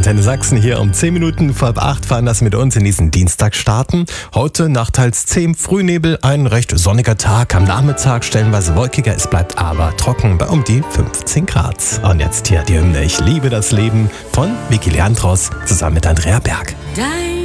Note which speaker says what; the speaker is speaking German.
Speaker 1: Antenne Sachsen hier um 10 Minuten vor 8 fahren das mit uns in diesen Dienstag starten. Heute nach teils 10 Frühnebel, ein recht sonniger Tag. Am Nachmittag stellenweise wolkiger, es bleibt aber trocken bei um die 15 Grad. Und jetzt hier die Hymne Ich liebe das Leben von Vicky Leandros zusammen mit Andrea Berg.